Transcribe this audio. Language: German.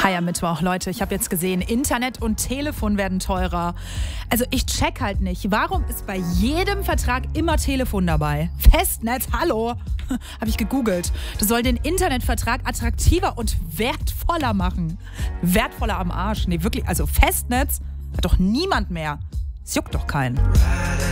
Hi am Mittwoch, Leute, ich habe jetzt gesehen, Internet und Telefon werden teurer. Also ich check halt nicht, warum ist bei jedem Vertrag immer Telefon dabei? Festnetz, hallo? Habe ich gegoogelt. Das soll den Internetvertrag attraktiver und wertvoller machen. Wertvoller am Arsch. Nee, wirklich, also Festnetz hat doch niemand mehr. Es juckt doch keinen.